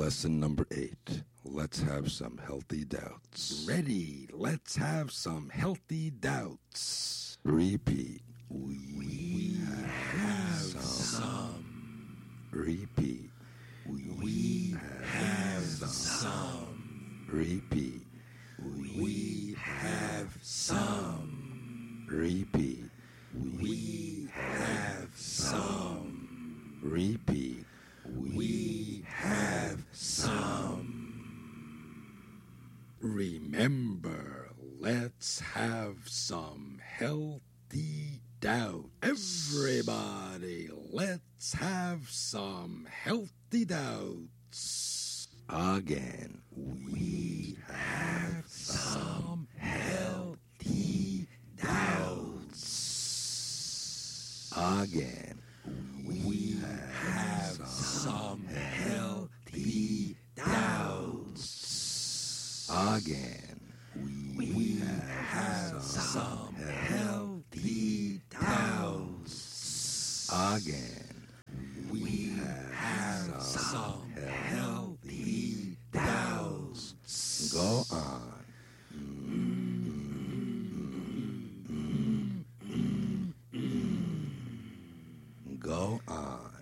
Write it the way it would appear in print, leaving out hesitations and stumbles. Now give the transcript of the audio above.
Lesson number 8. Let's have some healthy doubts. Ready. Let's have some healthy doubts. Repeat. We have some. Repeat. We have some. Repeat. We have some. Repeat. We have some. Repeat. We have some. Remember, let's have some healthy doubts. Everybody, let's have some healthy doubts. Again. We have some healthy doubts. Again. We have some healthy doubts. Again. We have some healthy doubts. Again. We have some healthy doubts. Go on. Go on.